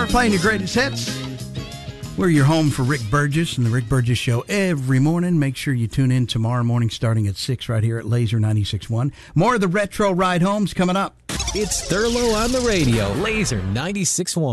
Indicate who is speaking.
Speaker 1: hour playing your greatest hits. We're your home for Rick Burgess and the Rick Burgess Show every morning. Make sure you tune in tomorrow morning starting at 6 right here at Laser 96.1. More of the Retro Ride Homes coming up.
Speaker 2: It's Thurlow on the radio. Laser 96.1.